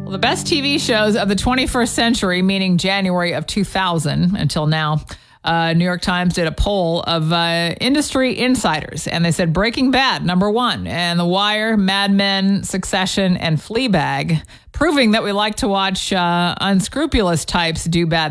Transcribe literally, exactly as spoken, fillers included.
Well, the best T V shows of the twenty-first century, meaning January of two thousand until now. Uh, New York Times did a poll of uh, industry insiders, and they said Breaking Bad, number one, and The Wire, Mad Men, Succession, and Fleabag, proving that we like to watch uh, unscrupulous types do bad